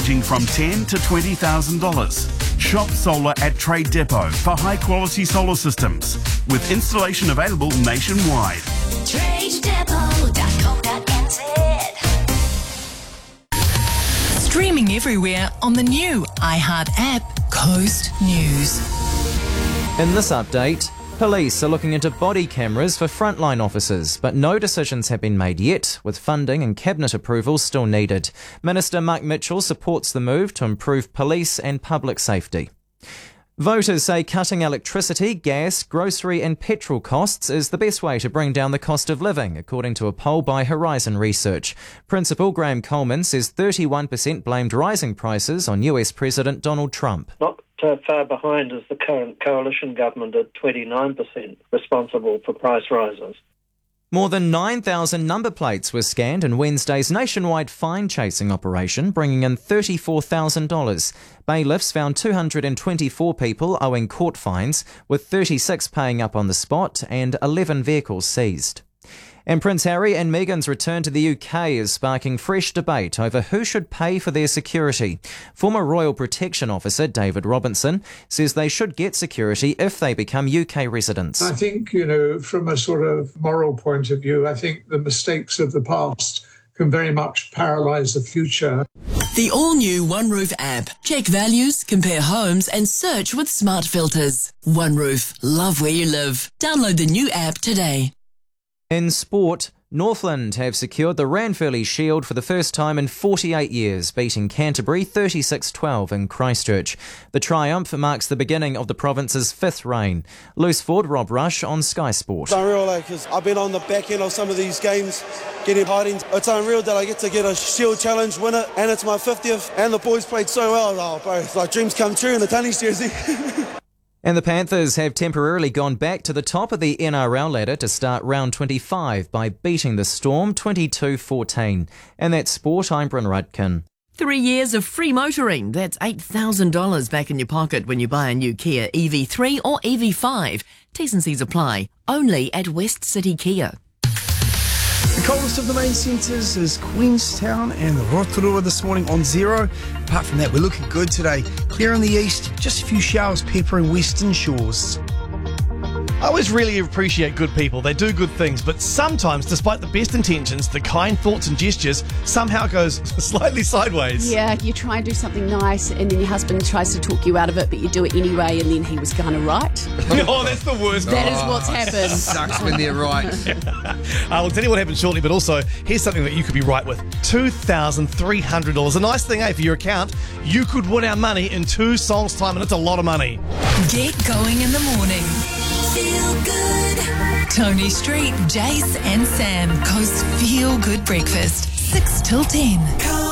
ranging from $10,000 to $20,000. Shop solar at Trade Depot for high-quality solar systems, with installation available nationwide. TradeDepot.com.nz. Streaming everywhere on the new iHeart app, Coast News. In this update, police are looking into body cameras for frontline officers, but no decisions have been made yet, with funding and cabinet approval still needed. Minister Mark Mitchell supports the move to improve police and public safety. Voters say cutting electricity, gas, grocery and petrol costs is the best way to bring down the cost of living, according to a poll by Horizon Research. Principal Graham Coleman says 31% blamed rising prices on US President Donald Trump. Not far behind is the current coalition government at 29% responsible for price rises. More than 9,000 number plates were scanned in Wednesday's nationwide fine-chasing operation, bringing in $34,000. Bailiffs found 224 people owing court fines, with 36 paying up on the spot and 11 vehicles seized. And Prince Harry and Meghan's return to the UK is sparking fresh debate over who should pay for their security. Former Royal Protection Officer David Robinson says they should get security if they become UK residents. I think, from a sort of moral point of view, I think the mistakes of the past can very much paralyse the future. The all-new OneRoof app. Check values, compare homes and search with smart filters. OneRoof. Love where you live. Download the new app today. In sport, Northland have secured the Ranfurly Shield for the first time in 48 years, beating Canterbury 36-12 in Christchurch. The triumph marks the beginning of the province's fifth reign. Looseford Rob Rush on Sky Sport. It's unreal, because I've been on the back end of some of these games, getting hiding. It's unreal that I get to get a Shield Challenge, win it, and it's my 50th, and the boys played so well. Oh, bro, it's like dreams come true in the Tunnies jersey. And the Panthers have temporarily gone back to the top of the NRL ladder to start round 25 by beating the Storm 22-14. And that's sport, I'm Bryn Rudkin. 3 years of free motoring. That's $8,000 back in your pocket when you buy a new Kia EV3 or EV5. T's and C's apply. Only at West City Kia. The coldest of the main centres is Queenstown and Rotorua this morning on 0. Apart from that, we're looking good today. Clear in the east, just a few showers peppering western shores. I always really appreciate good people. They do good things, but sometimes, despite the best intentions, the kind thoughts and gestures somehow goes slightly sideways. Yeah, you try and do something nice and then your husband tries to talk you out of it, but you do it anyway and then he was kind of right. Oh, that's the worst. That is what's happened. Sucks when they're right. We'll tell you what happened shortly, but also here's something that you could be right with. $2,300. A nice thing, for your account. You could win our money in 2 songs' time, and it's a lot of money. Get going in the morning. Feel good. Tony Street, Jace and Sam. Coast Feel Good Breakfast. 6 till 10.